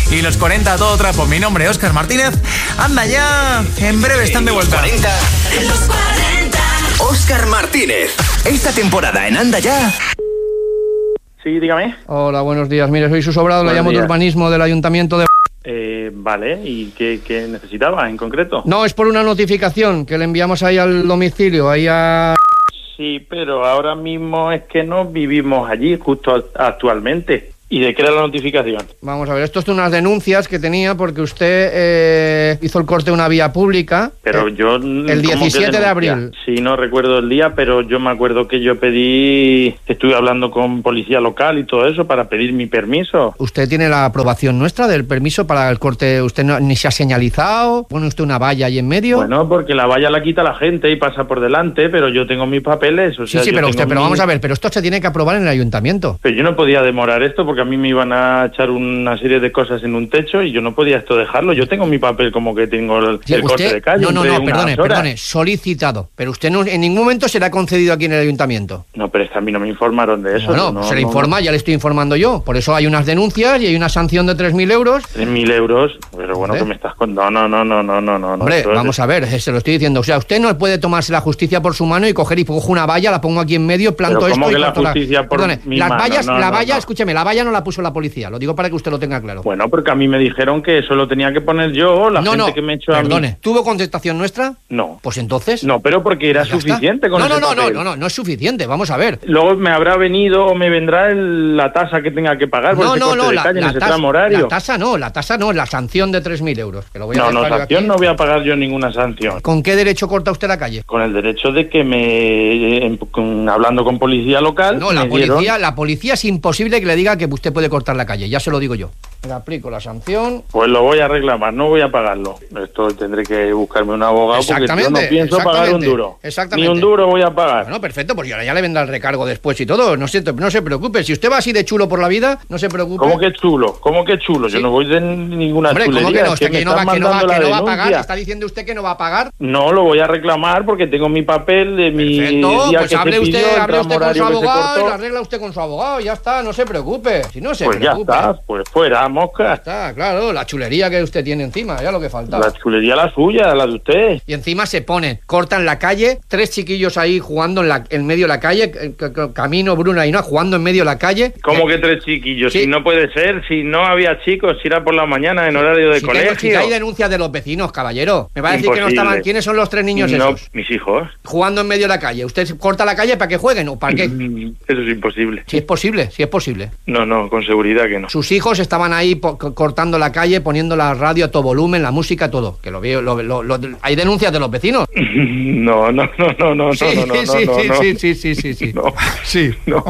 y los 40 a todo trapo. Mi nombre es Óscar Martínez. Anda ya, en breve están de vuelta. En los 40. Óscar Martínez. Esta temporada en Anda Ya. Sí, dígame. Hola, buenos días. Mire, soy Suso Brado, le llamo de urbanismo del Ayuntamiento de... Vale, ¿y qué necesitaba en concreto? No, es por una notificación que le enviamos ahí al domicilio, ahí a... Sí, pero ahora mismo es que no vivimos allí justo actualmente. ¿Y de qué era la notificación? Vamos a ver, esto es de unas denuncias que tenía porque usted hizo el corte de una vía pública. Pero yo... El 17 de abril. Sí, no recuerdo el día, pero yo me acuerdo que yo estuve hablando con policía local y todo eso para pedir mi permiso. ¿Usted tiene la aprobación nuestra del permiso para el corte? ¿Usted ni se ha señalizado? ¿Pone usted una valla ahí en medio? Bueno, porque la valla la quita la gente y pasa por delante, pero yo tengo mis papeles, o sea... Sí, pero vamos a ver, pero esto se tiene que aprobar en el ayuntamiento. Pero yo no podía demorar esto porque a mí me iban a echar una serie de cosas en un techo y yo no podía esto dejarlo. Yo tengo mi papel como que tengo el corte de calle. No, perdone, solicitado. Pero usted no, en ningún momento será concedido aquí en el ayuntamiento. No, pero es que a mí no me informaron de eso. Bueno, no, se le informa, ya le estoy informando yo. Por eso hay unas denuncias y hay una sanción de 3.000 euros. 3.000 euros, pero bueno, que me estás contando. No. Hombre, vamos a ver, se lo estoy diciendo. O sea, usted no puede tomarse la justicia por su mano y coger y cojo una valla, la pongo aquí en medio, planto pero esto ¿cómo y que la justicia por mi las mano? vallas, escúcheme, la valla no la puso la policía. Lo digo para que usted lo tenga claro. Bueno, porque a mí me dijeron que eso lo tenía que poner yo, gente que me echó a mí. Perdone, ¿tuvo contestación nuestra? No. Pues entonces... No, pero porque era suficiente con ese papel. No es suficiente, vamos a ver. Luego me habrá venido o me vendrá la tasa que tenga que pagar por ese corte de calle en ese tramo horario. La tasa no, es la sanción de 3.000 euros. Que lo voy a sanción no voy a pagar yo ninguna sanción. ¿Con qué derecho corta usted la calle? Con el derecho de que hablando con policía local... No, la policía es imposible que le diga que usted puede cortar la calle, ya se lo digo yo. Le aplico la sanción. Pues lo voy a reclamar, no voy a pagarlo. Esto tendré que buscarme un abogado porque yo no pienso pagar un duro. Exactamente. Ni un duro voy a pagar. Bueno, perfecto, pues ya le vendrá el recargo después y todo. No se preocupe. Si usted va así de chulo por la vida, no se preocupe. ¿Cómo que chulo? Sí. Yo no voy de ninguna chulería. ¿Cómo que no? ¿Usted que no va a pagar? ¿Está diciendo usted que no va a pagar? No, lo voy a reclamar porque tengo mi papel de mi día pues que hable se usted, pidió, hable usted con su abogado y lo lo arregla usted con su abogado. Ya está, no se preocupe. Si no se preocupe. Ya está, pues fuera, mosca. Ya está, claro, la chulería que usted tiene encima, ya lo que faltaba. La chulería la suya, la de usted. Y encima se cortan la calle, 3 chiquillos ahí jugando en medio de la calle, Camino, Bruno y no, jugando en medio de la calle. ¿Cómo que 3 chiquillos? Sí. Si no puede ser, si no había chicos, si era por la mañana en horario de colegio. Si hay denuncias de los vecinos, caballero. Me va a decir que no estaban. ¿Quiénes son los 3 niños esos? Mis hijos. Jugando en medio de la calle. ¿Usted corta la calle para que jueguen o para qué? Eso es imposible. Si es posible. No, con seguridad que no. Sus hijos estaban ahí cortando la calle, poniendo la radio a todo volumen, la música, todo. Que lo veo. ¿Hay denuncias de los vecinos? No. Sí. No. Sí. No.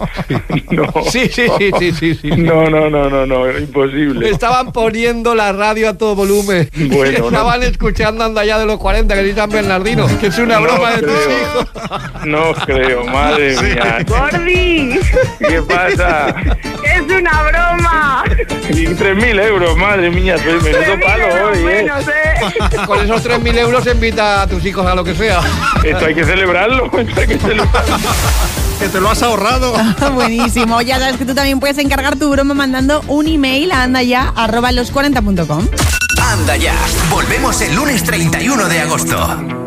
Sí. No, imposible. Estaban poniendo la radio a todo volumen. Bueno, estaban escuchando Anda Ya de los 40, que dice San Bernardino, que es una broma de tus hijos. No creo, madre mía. ¡Gordi! ¿Qué pasa? ¡Es una broma! Y 3.000 euros, madre mía, soy menudo palo hoy, menos, Con esos 3.000 euros invita a tus hijos a lo que sea. Esto hay que celebrarlo, Que te lo has ahorrado. Buenísimo. Ya sabes que tú también puedes encargar tu broma mandando un email a andaya@los40.com. Anda Ya. Volvemos el lunes 31 de agosto.